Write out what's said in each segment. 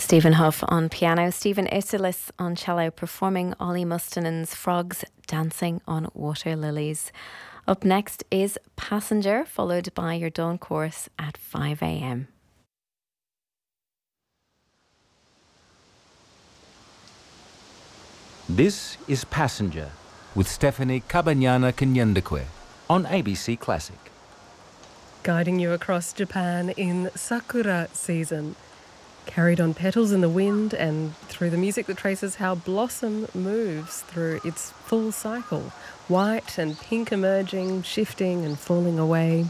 Stephen Huff on piano, Stephen Isserlis on cello, performing Ollie Mustinen's Frogs Dancing on Water Lilies. Up next is Passenger, followed by your dawn course at 5 a.m. This is Passenger with Stephanie Kabanyana Kanyandekwe on ABC Classic. Guiding you across Japan in Sakura season, carried on petals in the wind and through the music that traces how blossom moves through its full cycle, white and pink emerging, shifting and falling away.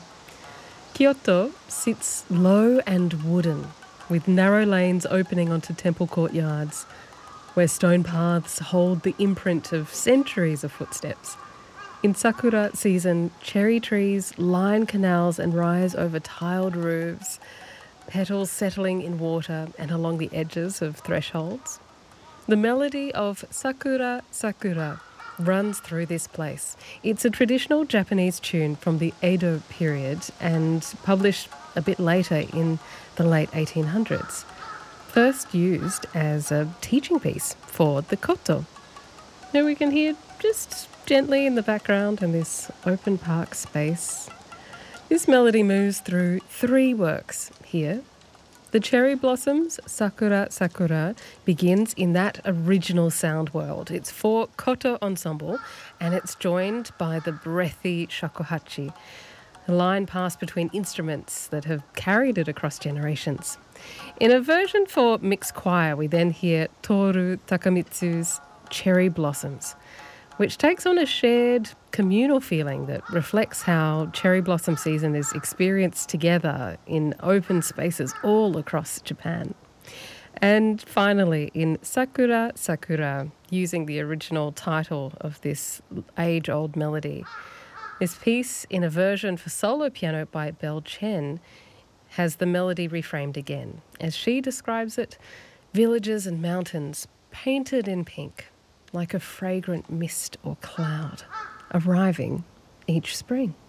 Kyoto sits low and wooden, with narrow lanes opening onto temple courtyards, where stone paths hold the imprint of centuries of footsteps. In Sakura season, cherry trees line canals and rise over tiled roofs, petals settling in water and along the edges of thresholds. The melody of Sakura Sakura runs through this place. It's a traditional Japanese tune from the Edo period and published a bit later in the late 1800s. First used as a teaching piece for the koto. Now we can hear just gently in the background in this open park space. This melody moves through three works here. The Cherry Blossoms, Sakura Sakura, begins in that original sound world. It's for koto ensemble and it's joined by the breathy shakuhachi, a line passed between instruments that have carried it across generations. In a version for mixed choir, we then hear Toru Takamitsu's Cherry Blossoms, which takes on a shared communal feeling that reflects how cherry blossom season is experienced together in open spaces all across Japan. And finally, in Sakura Sakura, using the original title of this age-old melody, this piece, in a version for solo piano by Belle Chen, has the melody reframed again. As she describes it, villages and mountains painted in pink, like a fragrant mist or cloud, arriving each spring.